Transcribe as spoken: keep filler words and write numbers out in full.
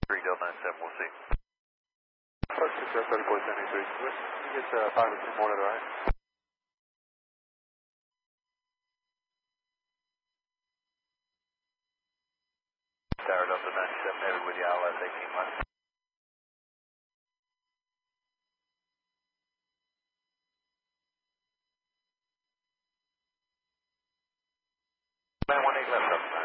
three Delta nine seven, we'll see. Approach six zero thirty four seventy-three. You get uh, five or two more to the right. Tower Delta nine seven, headed with you, I L S eighteen left. nine one eight left, up.